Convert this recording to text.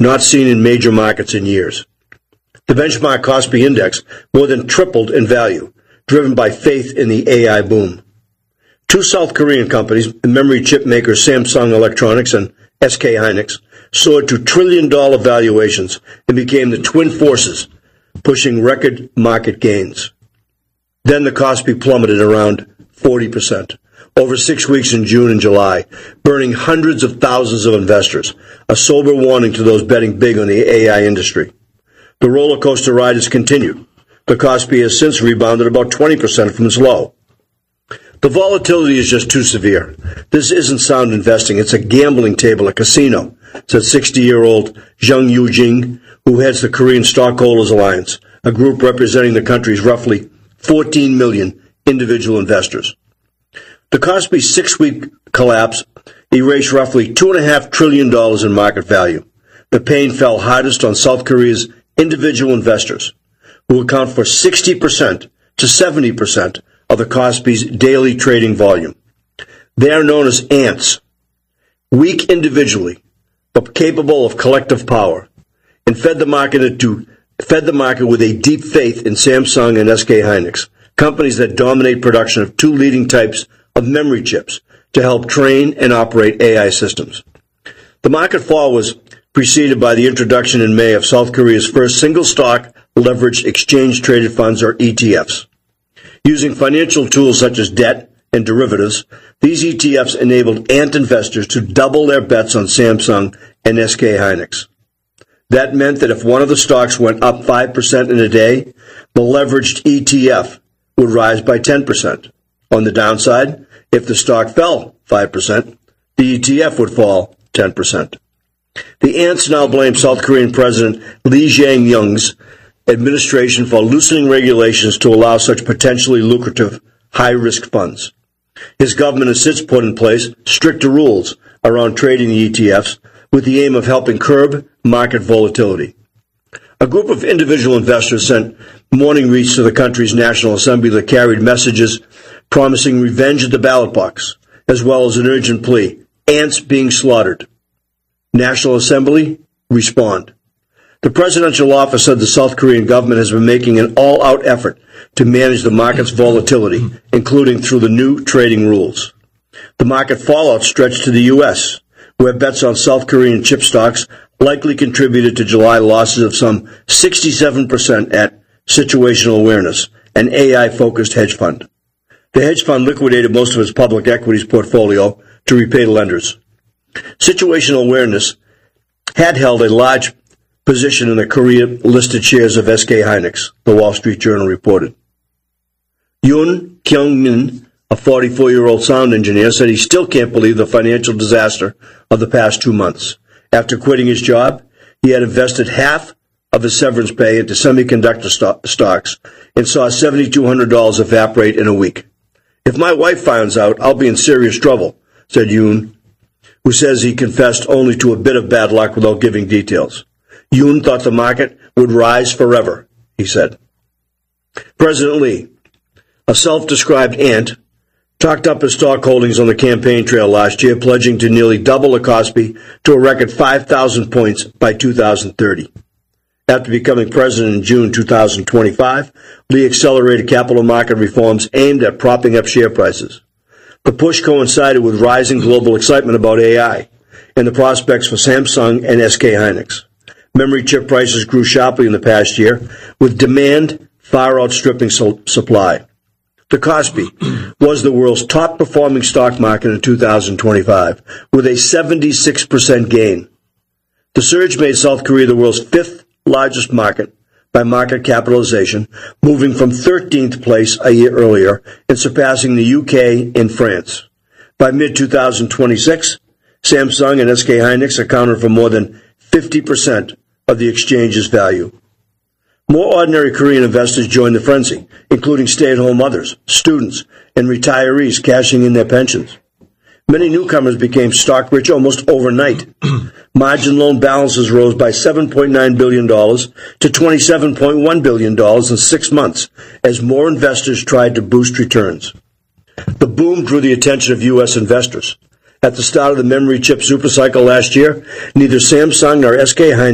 not seen in major markets in years. The benchmark Kospi index more than tripled in value, driven by faith in the AI boom. Two South Korean companies, memory chip makers Samsung Electronics and SK Hynix, soared to trillion-dollar valuations and became the twin forces, pushing record market gains. Then the Kospi plummeted around 40%, over 6 weeks in June and July, burning hundreds of thousands of investors, a sober warning to those betting big on the AI industry. The roller coaster ride has continued. The Kospi has since rebounded about 20% from its low. The volatility is just too severe. This isn't sound investing. It's a gambling table, a casino, said 60-year-old Jung Yoo-jing, who heads the Korean Stockholders Alliance, a group representing the country's roughly 14 million individual investors. The Kospi 6-week collapse erased roughly $2.5 trillion in market value. The pain fell hardest on South Korea's individual investors, who account for 60% to 70% of the Kospi's daily trading volume. They are known as ants, weak individually, but capable of collective power, and fed the market with a deep faith in Samsung and SK Hynix, companies that dominate production of two leading types of memory chips to help train and operate AI systems. The market fall was preceded by the introduction in May of South Korea's first single-stock leveraged exchange-traded funds, or ETFs. Using financial tools such as debt and derivatives, these ETFs enabled ant investors to double their bets on Samsung and SK Hynix. That meant that if one of the stocks went up 5% in a day, the leveraged ETF would rise by 10%. On the downside, if the stock fell 5%, the ETF would fall 10%. The ants now blame South Korean President Lee Jae-myung's administration for loosening regulations to allow such potentially lucrative, high-risk funds. His government has since put in place stricter rules around trading the ETFs with the aim of helping curb market volatility. A group of individual investors sent morning wreaths to the country's National Assembly that carried messages promising revenge at the ballot box, as well as an urgent plea: ants being slaughtered. National Assembly, respond. The presidential office said the South Korean government has been making an all-out effort to manage the market's volatility, including through the new trading rules. The market fallout stretched to the U.S., where bets on South Korean chip stocks likely contributed to July losses of some 67% at Situational Awareness, an AI-focused hedge fund. The hedge fund liquidated most of its public equities portfolio to repay lenders. Situational Awareness had held a large position in the Korea-listed shares of SK Hynix, the Wall Street Journal reported. Yoon Kyung-min, a 44-year-old sound engineer, said he still can't believe the financial disaster of the past 2 months. After quitting his job, he had invested half of his severance pay into semiconductor stocks and saw $7,200 evaporate in a week. If my wife finds out, I'll be in serious trouble, said Yoon, who says he confessed only to a bit of bad luck without giving details. Yoon thought the market would rise forever, he said. President Lee, a self-described ant, talked up his stock holdings on the campaign trail last year, pledging to nearly double the Kospi to a record 5,000 points by 2030. After becoming president in June 2025, Lee accelerated capital market reforms aimed at propping up share prices. The push coincided with rising global excitement about AI and the prospects for Samsung and SK Hynix. Memory chip prices grew sharply in the past year, with demand far outstripping supply. The Kospi was the world's top-performing stock market in 2025, with a 76% gain. The surge made South Korea the world's fifth-largest market by market capitalization, moving from 13th place a year earlier and surpassing the UK and France. By mid-2026, Samsung and SK Hynix accounted for more than 50% of the exchange's value. More ordinary Korean investors joined the frenzy, including stay-at-home mothers, students, and retirees cashing in their pensions. Many newcomers became stock-rich almost overnight. Margin loan balances rose by $7.9 billion to $27.1 billion in 6 months as more investors tried to boost returns. The boom drew the attention of U.S. investors. At the start of the memory chip supercycle last year, neither Samsung nor SK Hynix